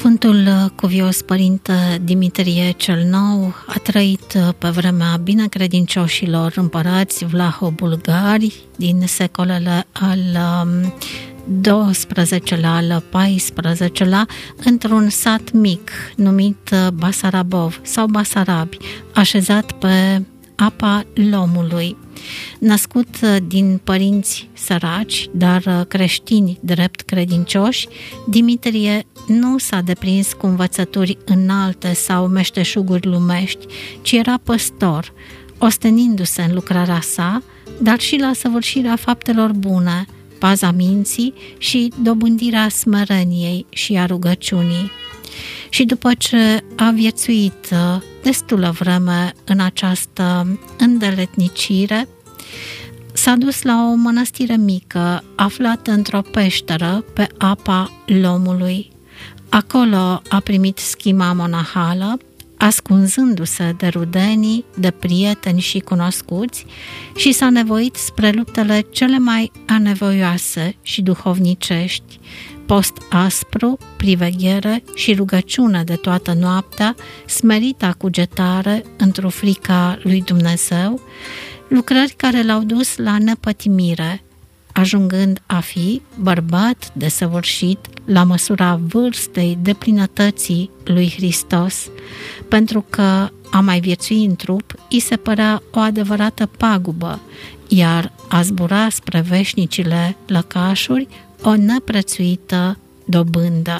Sfântul Cuvios Părinte Dimitrie cel Nou a trăit pe vremea binecredincioșilor împărați vlaho-bulgari din secolele al XII-lea, al XIV-lea, într-un sat mic numit Basarabov sau Basarabi, așezat pe apa Lomului. Născut din părinți săraci, dar creștini drept credincioși, Dimitrie nu s-a deprins cu învățături înalte sau meșteșuguri lumești, ci era păstor, ostenindu-se în lucrarea sa, dar și la săvârșirea faptelor bune, paza minții și dobândirea smereniei și a rugăciunii. Și după ce a viețuit destulă vreme în această îndeletnicire, s-a dus la o mănăstire mică, aflată într-o peșteră pe apa Lomului. Acolo a primit schima monahală, ascunzându-se de rudenii, de prieteni și cunoscuți, și s-a nevoit spre luptele cele mai anevoioase și duhovnicești: post aspru, priveghere și rugăciune de toată noaptea, smerita cugetare într-o frica lui Dumnezeu, lucrări care l-au dus la nepătimire, ajungând a fi bărbat desăvârșit la măsura vârstei deplinătății lui Hristos, pentru că a mai viețui în trup îi se părea o adevărată pagubă, iar a zbura spre veșnicile lăcașuri o neprețuită dobândă.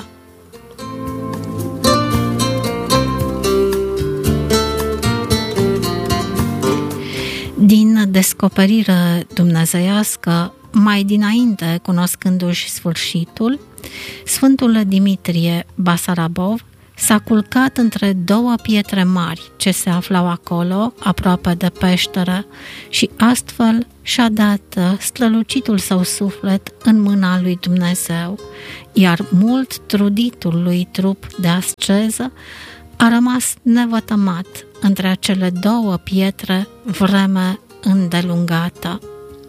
Din descoperire dumnezeiască, mai dinainte cunoscându-și sfârșitul, Sfântul Dimitrie Basarabov s-a culcat între două pietre mari ce se aflau acolo, aproape de peșteră, și astfel și-a dat strălucitul său suflet în mâna lui Dumnezeu, iar mult truditul lui trup de asceză a rămas nevătămat între acele două pietre vreme îndelungată.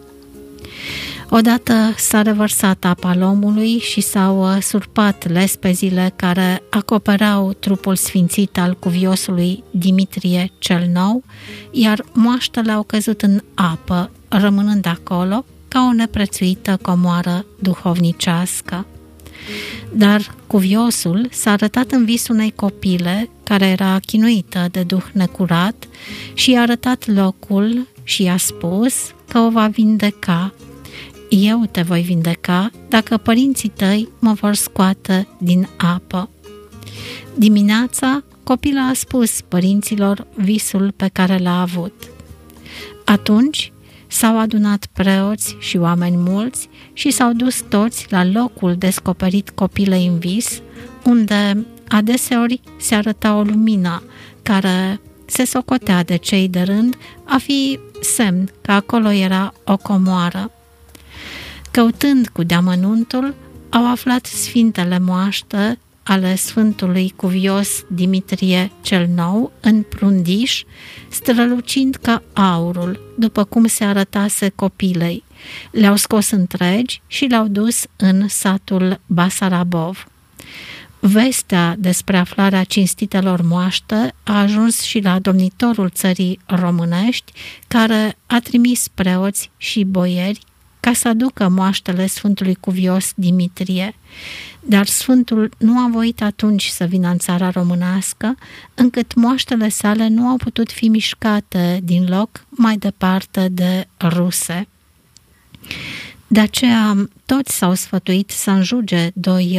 Odată s-a revărsat apa Lomului și s-au surpat lespezile care acopereau trupul sfințit al cuviosului Dimitrie cel Nou, iar moaștele au căzut în apă, rămânând acolo ca o neprețuită comoară duhovnicească. Dar cuviosul s-a arătat în vis unei copile care era chinuită de duh necurat și i-a arătat locul și i-a spus că o va vindeca. Eu te voi vindeca dacă părinții tăi mă vor scoate din apă. Dimineața, copila a spus părinților visul pe care l-a avut. Atunci s-au adunat preoți și oameni mulți și s-au dus toți la locul descoperit copilei în vis, unde adeseori se arăta o lumină care se socotea de cei de rând a fi semn că acolo era o comoară. Căutând cu deamănuntul, au aflat sfintele moaște ale Sfântului Cuvios Dimitrie cel Nou în prundiș, strălucind ca aurul, după cum se arătase copilei. Le-au scos întregi și le-au dus în satul Basarabov. Vestea despre aflarea cinstitelor moaște a ajuns și la domnitorul țării românești, care a trimis preoți și boieri ca să aducă moaștele Sfântului Cuvios Dimitrie, dar Sfântul nu a voit atunci să vină în țara românească, încât moaștele sale nu au putut fi mișcate din loc mai departe de ruse. De aceea toți s-au sfătuit să înjuge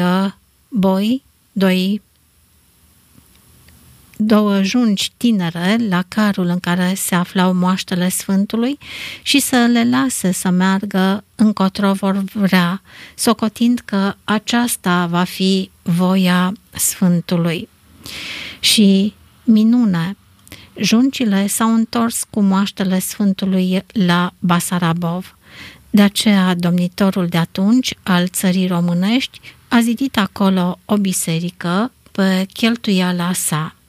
două junci tinere la carul în care se aflau moaștele Sfântului și să le lase să meargă încotro vor vrea, socotind că aceasta va fi voia Sfântului. Și minune, juncile s-au întors cu moaștele Sfântului la Basarabov. De aceea domnitorul de atunci al țării românești a zidit acolo o biserică pe cheltuiala sa.